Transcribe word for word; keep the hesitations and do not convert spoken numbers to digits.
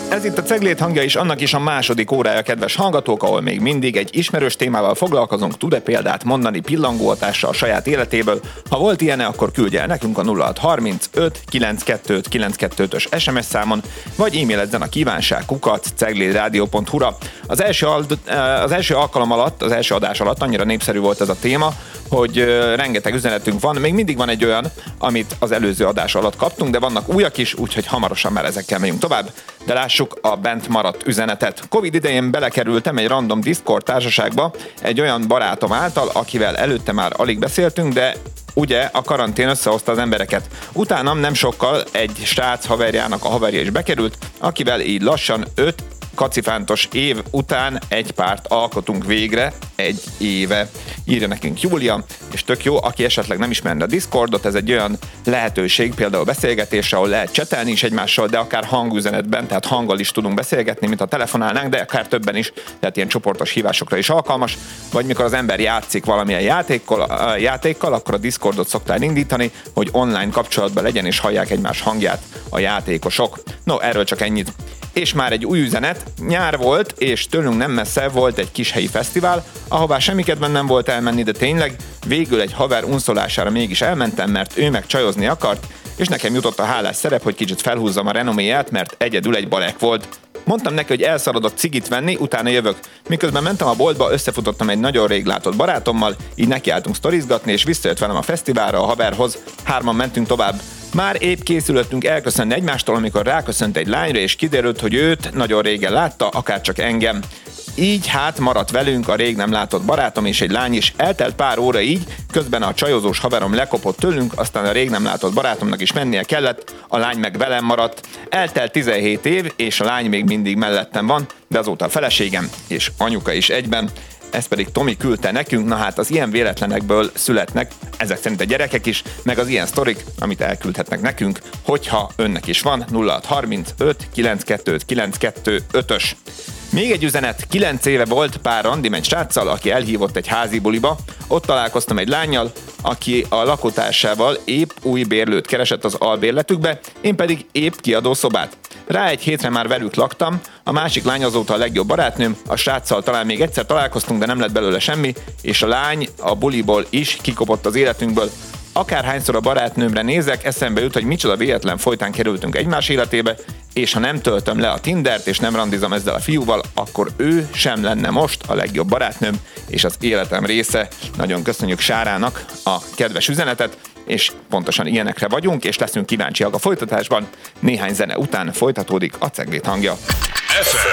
Ez itt a Ceglét hangja is, annak is a második órája, kedves hallgatók, ahol még mindig egy ismerős témával foglalkozunk. Tud-e példát mondani pillangóhatással a saját életéből? Ha volt ilyen, akkor küldje el nekünk a nulla hat harmincöt kilencvenkettő kilencvenkettő-ös es em es számon, vagy e-mailezzen a kívánság kukac ceglédradio pont hu-ra. Az első, az első alkalom alatt, az első adás alatt annyira népszerű volt ez a téma, hogy rengeteg üzenetünk van. Még mindig van egy olyan, amit az előző adás alatt kaptunk, de vannak újak is, úgyhogy hamarosan már ezekkel megyünk tovább. De lássuk a bent maradt üzenetet. Covid idején belekerültem egy random Discord társaságba egy olyan barátom által, akivel előtte már alig beszéltünk, de ugye a karantén összehozta az embereket. Utánam nem sokkal egy srác haverjának a haverja is bekerült, akivel így lassan öt kacifántos év után egy párt alkotunk végre egy éve. Írja nekünk Júlia, és tök jó, aki esetleg nem ismerne a Discordot, ez egy olyan lehetőség, például beszélgetésre, ahol lehet csetelni is egymással, de akár hangüzenetben, tehát hanggal is tudunk beszélgetni, mint ha telefonálnánk, de akár többen is, tehát ilyen csoportos hívásokra is alkalmas, vagy mikor az ember játszik valamilyen játékkal, játékkal, akkor a Discordot szoktál indítani, hogy online kapcsolatban legyen és hallják egymás hangját a játékosok. No, erről csak ennyit. És már egy új üzenet, nyár volt, és tőlünk nem messze volt egy kis helyi fesztivál, ahová semmi kedven nem volt elmenni, de tényleg végül egy haver unszolására mégis elmentem, mert ő meg csajozni akart, és nekem jutott a hálás szerep, hogy kicsit felhúzzam a renoméját, mert egyedül egy balek volt. Mondtam neki, hogy elszaladok cigit venni, utána jövök. Miközben mentem a boltba, összefutottam egy nagyon rég látott barátommal, így nekiálltunk sztorizgatni, és visszajött velem a fesztiválra a haverhoz. Hárman mentünk tovább. Már épp készülöttünk elköszönni egymástól, amikor ráköszönt egy lányra, és kiderült, hogy őt nagyon régen látta, akárcsak engem. Így hát maradt velünk a rég nem látott barátom és egy lány is. Eltelt pár óra így, közben a csajozós haverom lekopott tőlünk, aztán a rég nem látott barátomnak is mennie kellett, a lány meg velem maradt. Eltelt tizenhét év, és a lány még mindig mellettem van, de azóta a feleségem és anyuka is egyben. Ezt pedig Tomi küldte nekünk, na hát az ilyen véletlenekből születnek, ezek szerint a gyerekek is, meg az ilyen sztorik, amit elküldhetnek nekünk, hogyha önnek is van, nulla hat harmincöt kilencvenkettő kilencvenkettő ötös. Még egy üzenet, kilenc éve volt pár randi egy sráccal, aki elhívott egy házi buliba, ott találkoztam egy lánnyal, aki a lakótársával épp új bérlőt keresett az albérletükbe, én pedig épp kiadó szobát. Rá egy hétre már velük laktam, a másik lány azóta a legjobb barátnőm, a sráccal talán még egyszer találkoztunk, de nem lett belőle semmi, és a lány a buliból is kikopott az életünkből. Akárhányszor a barátnőmre nézek, eszembe jut, hogy micsoda véletlen folytán kerültünk egymás életébe, és ha nem töltöm le a Tindert, és nem randizom ezzel a fiúval, akkor ő sem lenne most a legjobb barátnőm, és az életem része. Nagyon köszönjük Sárának a kedves üzenetet, és pontosan ilyenekre vagyunk, és leszünk kíváncsiak a folytatásban. Néhány zene után folytatódik a Ceglét hangja. ef